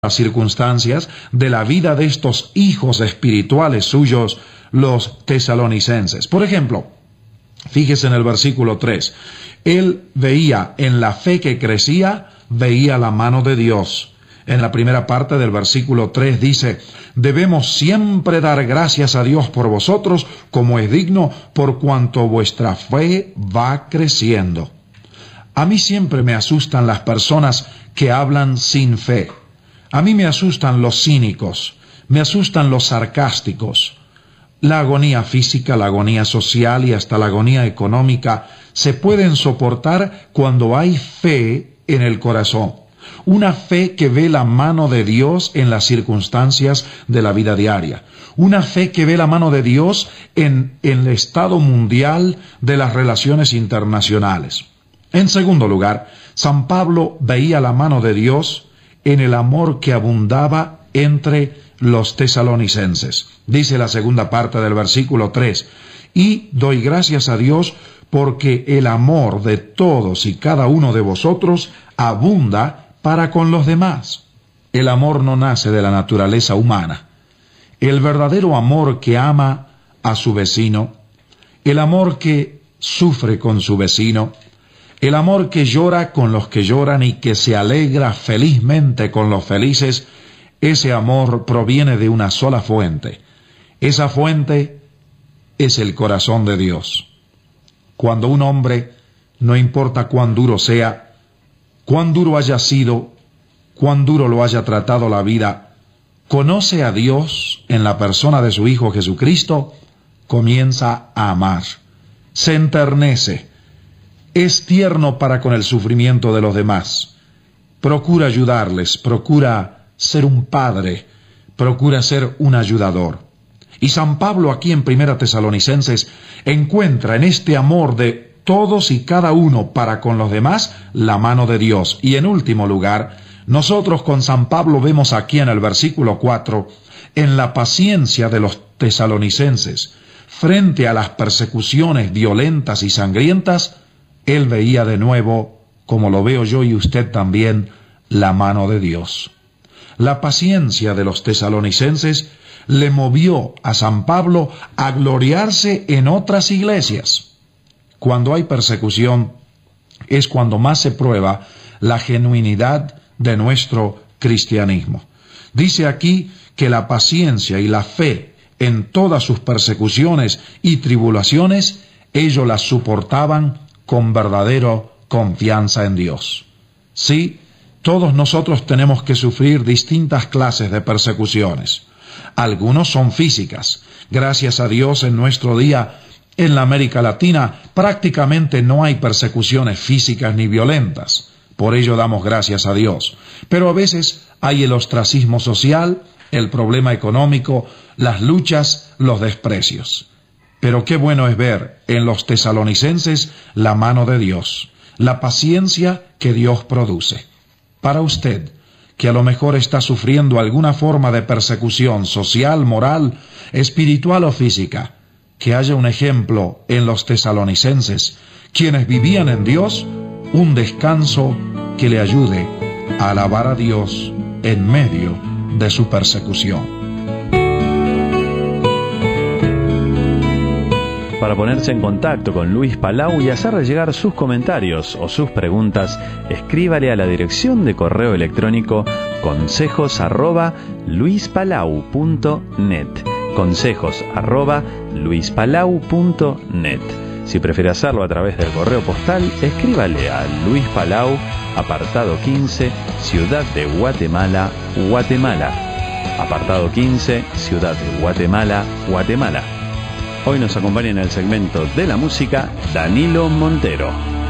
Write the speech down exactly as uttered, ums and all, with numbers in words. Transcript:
las circunstancias de la vida de estos hijos espirituales suyos, los tesalonicenses. Por ejemplo, fíjese en el versículo tres. Él veía en la fe que crecía, veía la mano de Dios. En la primera parte del versículo tres dice: debemos siempre dar gracias a Dios por vosotros, como es digno, por cuanto vuestra fe va creciendo. A mí siempre me asustan las personas que hablan sin fe. A mí me asustan los cínicos, me asustan los sarcásticos. La agonía física, la agonía social y hasta la agonía económica se pueden soportar cuando hay fe en el corazón. Una fe que ve la mano de Dios en las circunstancias de la vida diaria. Una fe que ve la mano de Dios en, en el estado mundial de las relaciones internacionales. En segundo lugar, San Pablo veía la mano de Dios en el amor que abundaba entre los tesalonicenses. Dice la segunda parte del versículo tres: y doy gracias a Dios porque el amor de todos y cada uno de vosotros abunda para con los demás. El amor no nace de la naturaleza humana. El verdadero amor que ama a su vecino, el amor que sufre con su vecino, el amor que llora con los que lloran y que se alegra felizmente con los felices, ese amor proviene de una sola fuente. Esa fuente es el corazón de Dios. Cuando un hombre, no importa cuán duro sea, cuán duro haya sido, cuán duro lo haya tratado la vida, conoce a Dios en la persona de su Hijo Jesucristo, comienza a amar, se enternece, es tierno para con el sufrimiento de los demás, procura ayudarles, procura ser un padre, procura ser un ayudador. Y San Pablo aquí en Primera Tesalonicenses encuentra en este amor de todos y cada uno para con los demás la mano de Dios. Y en último lugar, nosotros con San Pablo vemos aquí en el versículo cuatro, en la paciencia de los tesalonicenses frente a las persecuciones violentas y sangrientas, él veía de nuevo, como lo veo yo y usted también, la mano de Dios. La paciencia de los tesalonicenses le movió a San Pablo a gloriarse en otras iglesias. Cuando hay persecución, es cuando más se prueba la genuinidad de nuestro cristianismo. Dice aquí que la paciencia y la fe en todas sus persecuciones y tribulaciones, ellos las soportaban con verdadera confianza en Dios. Sí, todos nosotros tenemos que sufrir distintas clases de persecuciones. Algunos son físicas. Gracias a Dios, en nuestro día, en la América Latina, prácticamente no hay persecuciones físicas ni violentas. Por ello damos gracias a Dios. Pero a veces hay el ostracismo social, el problema económico, las luchas, los desprecios. Pero qué bueno es ver en los tesalonicenses la mano de Dios, la paciencia que Dios produce. Para usted, que a lo mejor está sufriendo alguna forma de persecución social, moral, espiritual o física, que haya un ejemplo en los tesalonicenses, quienes vivían en Dios, un descanso que le ayude a alabar a Dios en medio de su persecución. Para ponerse en contacto con Luis Palau y hacerle llegar sus comentarios o sus preguntas, escríbale a la dirección de correo electrónico consejos arroba luispalau punto net. Consejos arroba luispalau punto net. Si prefiere hacerlo a través del correo postal, escríbale a Luis Palau, apartado quince, Ciudad de Guatemala, Guatemala. Apartado quince, Ciudad de Guatemala, Guatemala. Hoy nos acompaña en el segmento de la música Danilo Montero.